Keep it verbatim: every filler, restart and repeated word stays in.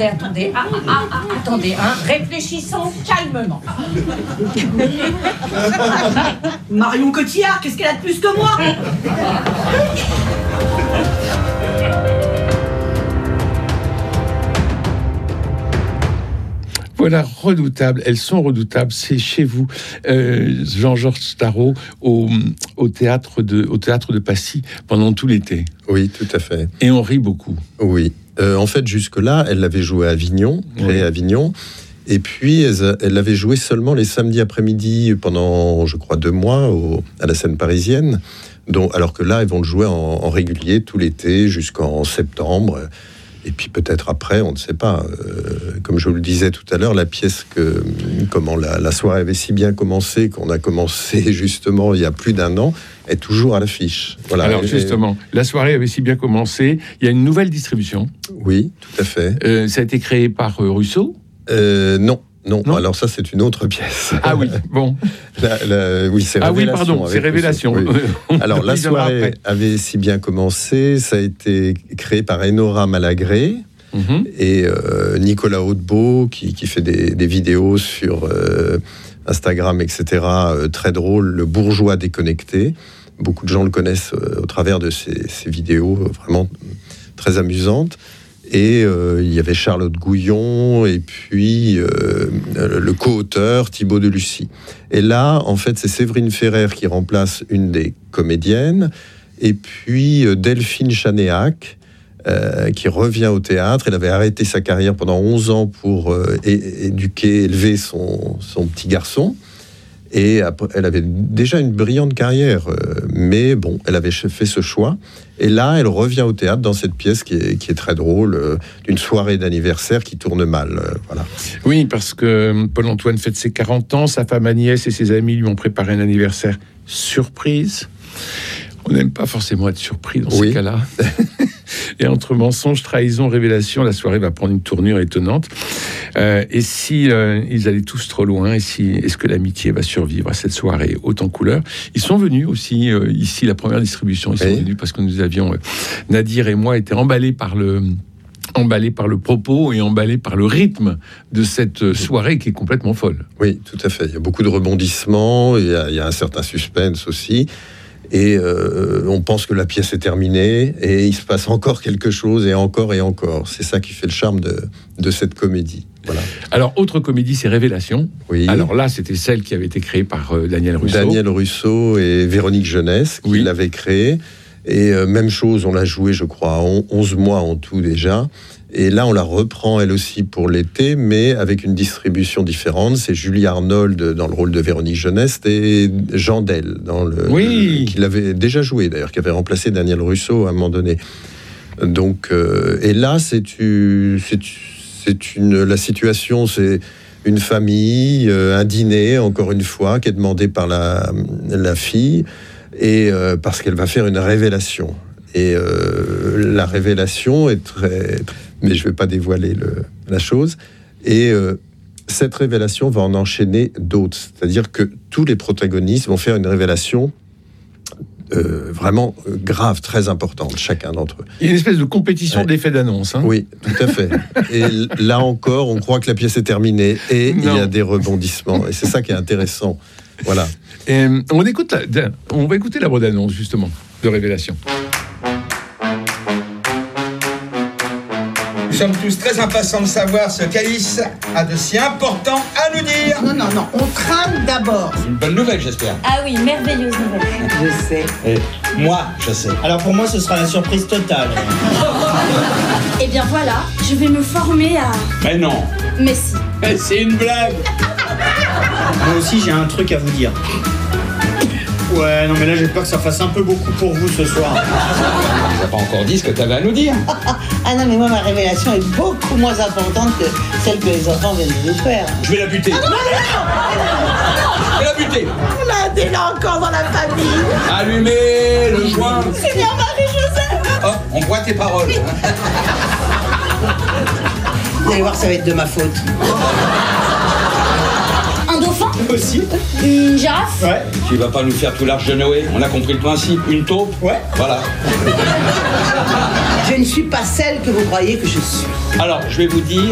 attendez, attendez. Ah, ah, ah, attendez, hein. Réfléchissons calmement. Marion Cotillard, qu'est-ce qu'elle a de plus que moi? Voilà, redoutables, elles sont redoutables, c'est chez vous, euh, Jean-Georges Starot, au, au, théâtre de, au théâtre de Passy, pendant tout l'été. Oui, tout à fait. Et on rit beaucoup. Oui, euh, en fait, jusque-là, elle l'avait joué à Avignon, créé oui. à Avignon, et puis elle, elle l'avait joué seulement les samedis après-midi pendant, je crois, deux mois au, à la scène parisienne, donc, alors que là, elles vont le jouer en, en régulier tout l'été jusqu'en septembre. Et puis peut-être après, on ne sait pas. Euh, comme je vous le disais tout à l'heure, la pièce que comment la, la soirée avait si bien commencé qu'on a commencé justement il y a plus d'un an est toujours à l'affiche. Voilà. Alors justement, et... la soirée avait si bien commencé. Il y a une nouvelle distribution. Oui, tout à fait. Euh, ça a été créé par euh, Russo. Euh, non. Non, non, alors ça c'est une autre pièce. Ah oui, bon. La, la, oui, c'est ah oui, pardon, c'est Révélation. Oui. Alors la soirée avait si bien commencé, ça a été créé par Enora Malagré mm-hmm. et euh, Nicolas Hautebeau qui, qui fait des, des vidéos sur euh, Instagram, et cetera. Euh, très drôle, le bourgeois déconnecté. Beaucoup de gens le connaissent euh, au travers de ces, ces vidéos vraiment très amusantes. Et euh, il y avait Charlotte Gouillon et puis euh, le co-auteur Thibaut Delucy. Et là, en fait, c'est Séverine Ferrer qui remplace une des comédiennes et puis euh, Delphine Chanéac euh, qui revient au théâtre. Elle avait arrêté sa carrière pendant onze ans pour euh, é- éduquer, élever son, son petit garçon. Et après, elle avait déjà une brillante carrière, euh, mais bon, elle avait fait ce choix. Et là, elle revient au théâtre dans cette pièce qui est, qui est très drôle, euh, d'une soirée d'anniversaire qui tourne mal. Euh, voilà. Oui, parce que Paul-Antoine fête ses quarante ans, sa femme Agnès et ses amis lui ont préparé un anniversaire surprise. On n'aime pas forcément être surpris dans oui. ces cas-là. Et entre mensonges, trahison, révélation, la soirée va prendre une tournure étonnante. Euh, et si euh, ils allaient tous trop loin, et si, est-ce que l'amitié va survivre à cette soirée haute en couleurs? Ils sont venus aussi, euh, ici, la première distribution, ils oui. sont venus parce que nous avions, euh, Nadir et moi, été emballés par le... emballé par le propos et emballé par le rythme de cette soirée qui est complètement folle. Oui, tout à fait. Il y a beaucoup de rebondissements, il y a, il y a un certain suspense aussi. Et euh, on pense que la pièce est terminée et il se passe encore quelque chose et encore et encore. C'est ça qui fait le charme de, de cette comédie. Voilà. Alors, autre comédie, c'est Révélation. Oui. Alors là, c'était celle qui avait été créée par euh, Daniel Russo. Daniel Russo et Véronique Jeunesse qui oui. l'avaient créée. Et euh, même chose, on l'a jouée, je crois, onze mois en tout déjà. Et là, on la reprend, elle aussi, pour l'été, mais avec une distribution différente. C'est Julie Arnold dans le rôle de Véronique Jeunesse et Jean Del, dans le, oui. le, qui l'avait déjà joué, d'ailleurs, qui avait remplacé Daniel Russo à un moment donné. Donc, euh, et là, c'est, c'est, c'est une, la situation, c'est une famille, euh, un dîner, encore une fois, qui est demandé par la, la fille, et euh, parce qu'elle va faire une révélation. Et euh, la révélation est très... mais je ne vais pas dévoiler le, la chose. Et euh, cette révélation va en enchaîner d'autres. C'est-à-dire que tous les protagonistes vont faire une révélation euh, vraiment grave, très importante, chacun d'entre eux. Il y a une espèce de compétition ouais. d'effets d'annonce. Hein. Oui, tout à fait. Et là encore, on croit que la pièce est terminée. Et non. Il y a des rebondissements. Et c'est ça qui est intéressant. Voilà. Et on, écoute la, on va écouter la bande-annonce, justement, de Révélation. Nous sommes tous très impatients de savoir ce qu'Alice a de si important à nous dire. Non, non, non, on crame d'abord. Une bonne nouvelle, j'espère. Ah oui, merveilleuse nouvelle. Je sais. Et moi, je sais. Alors pour moi, ce sera la surprise totale. Eh bien voilà, je vais me former à... Mais non. Mais si. Mais c'est une blague. Moi aussi, j'ai un truc à vous dire. Ouais, non mais là j'ai peur que ça fasse un peu beaucoup pour vous ce soir. Tu nous as pas encore dit ce que tu avais à nous dire. Ah non mais moi ma révélation est beaucoup moins importante que celle que les enfants viennent de nous faire. Je vais la buter. Ah non, non, non, je vais la buter. On a un délinquant dans la famille. Allumez le joint. Seigneur Marie-Joseph. Oh, on voit tes paroles. Vous allez voir, ça va être de ma faute. Un dauphin ? Aussi. Une girafe ? Ouais. Tu vas pas nous faire tout l'arche de Noé. On a compris le principe. Une taupe ? Ouais. Voilà. Je ne suis pas celle que vous croyez que je suis. Alors, je vais vous dire...